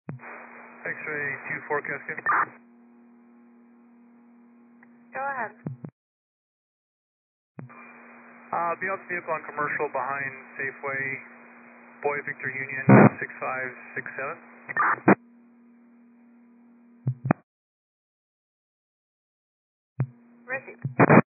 X-ray 2-4 Cascade. Go ahead. Beyond vehicle on commercial behind Safeway, Boy Victor Union 6567. Receive.